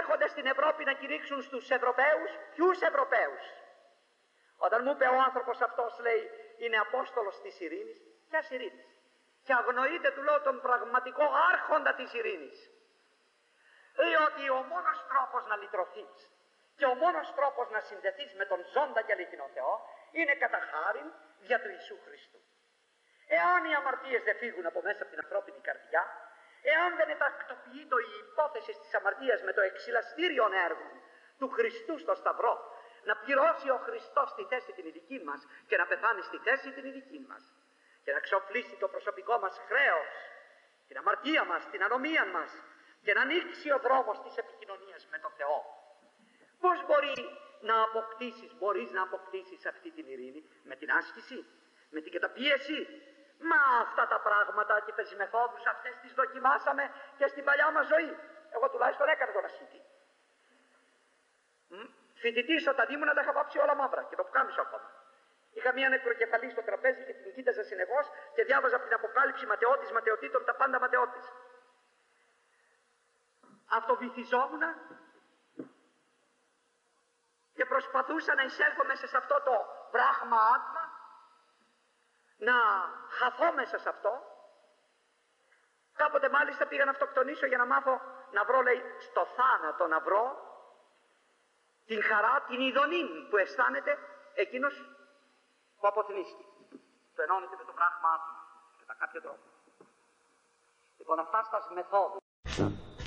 έρχονται στην Ευρώπη να κηρύξουν στους Ευρωπαίους. Ποιους Ευρωπαίους? Όταν μου είπε ο άνθρωπος αυτός, λέει, είναι Απόστολος της ειρήνης. Ποιας ειρήνης? Και αγνοείται, του λέω, τον πραγματικό άρχοντα της ειρήνης. Διότι ο μόνος τρόπος να λυτρωθείς και ο μόνος τρόπος να συνδεθείς με τον ζώντα και αληθινό Θεό είναι κατά χάριν δια του Ιησού Χριστού. Εάν οι αμαρτίες δεν φύγουν από μέσα από την ανθρώπινη καρδιά, εάν δεν ετακτοποιείται η υπόθεση της αμαρτίας με το εξυλαστήριον έργο του Χριστού στο Σταυρό, να πληρώσει ο Χριστός στη θέση την ειδική μας και να πεθάνει στη θέση την ειδική μας και να εξοφλήσει το προσωπικό μας χρέος, την αμαρτία μας, την ανομία μας και να ανοίξει ο δρόμος της επικοινωνίας με τον Θεό. Πώς μπορείς να αποκτήσεις αυτή την ειρήνη? Με την άσκηση, με την καταπίεση? Μα αυτά τα πράγματα και τις μεθόδους αυτές τις δοκιμάσαμε και στην παλιά μας ζωή. Εγώ τουλάχιστον έκανα τον ασχητή. Φοιτητής όταν ήμουν τα είχα βάψει όλα μαύρα και το πουκάμισο ακόμα. Είχα μία νεκροκεφαλή στο τραπέζι και την κοίταζα συνεχώς και διάβαζα από την Αποκάλυψη ματαιώτης, ματαιωτήτων, τα πάντα ματαιώτης. Αυτοβυθιζόμουν και προσπαθούσα να εισέλθω μέσα σε αυτό το βράχμα άτμα, να χαθώ μέσα σε αυτό. Κάποτε μάλιστα πήγα να αυτοκτονήσω για να μάθω να βρω, λέει, στο θάνατο να βρω την χαρά, την ειδονή που αισθάνεται εκείνος που αποθνίστηκε. Το ενώνεται με το βράχμα άτμα κατά κάποιο τρόπο. Λοιπόν, αυτά στα μεθόδου.